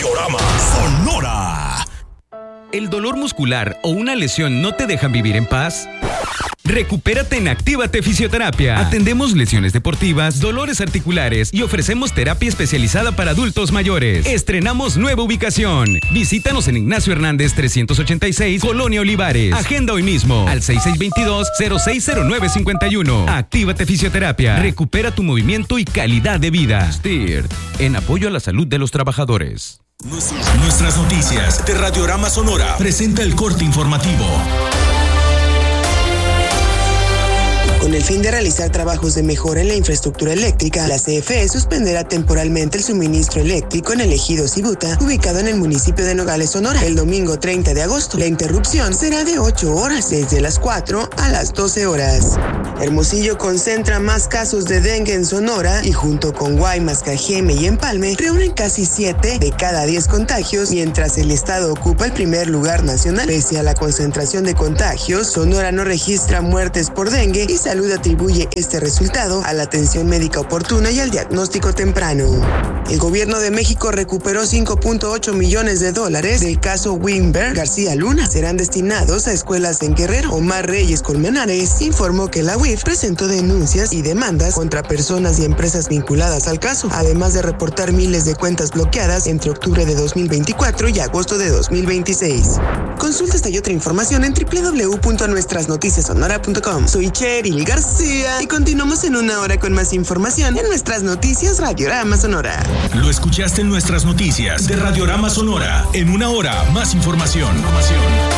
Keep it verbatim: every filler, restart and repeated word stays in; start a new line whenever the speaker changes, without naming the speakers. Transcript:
Radiorama Sonora.
¿El dolor muscular o una lesión no te dejan vivir en paz? Recupérate en Actívate Fisioterapia. Atendemos lesiones deportivas, dolores articulares y ofrecemos terapia especializada para adultos mayores. Estrenamos nueva ubicación. Visítanos en Ignacio Hernández trescientos ochenta y seis, Colonia Olivares. Agenda hoy mismo al seis seis dos dos, cero seis cero nueve cinco uno. Actívate Fisioterapia. Recupera tu movimiento y calidad de vida. S T I R T, en apoyo a la salud de los trabajadores.
Nuestras noticias de Radiorama Sonora presenta el corte informativo.
Con el fin de realizar trabajos de mejora en la infraestructura eléctrica, la C F E suspenderá temporalmente el suministro eléctrico en el ejido Cibuta, ubicado en el municipio de Nogales, Sonora, el domingo treinta de agosto. La interrupción será de ocho horas, desde las cuatro a las doce horas. Hermosillo concentra más casos de dengue en Sonora y junto con Guaymas, Cajeme y Empalme reúnen casi siete de cada diez contagios, mientras el estado ocupa el primer lugar nacional. Pese a la concentración de contagios, Sonora no registra muertes por dengue y Salud atribuye este resultado a la atención médica oportuna y al diagnóstico temprano. El gobierno de México recuperó cinco punto ocho millones de dólares del caso Wimber García Luna. Serán destinados a escuelas en Guerrero. Omar Reyes Colmenares informó que la U I F presentó denuncias y demandas contra personas y empresas vinculadas al caso, además de reportar miles de cuentas bloqueadas entre octubre de dos mil veinticuatro y agosto de dos mil veintiséis. Consulta esta y otra información en doble u doble u doble u punto nuestras noticias sonora punto com. Soy Cheryl García y continuamos en una hora con más información en nuestras noticias Radiorama Sonora.
Lo escuchaste en nuestras noticias de Radiorama Sonora. En una hora, más información.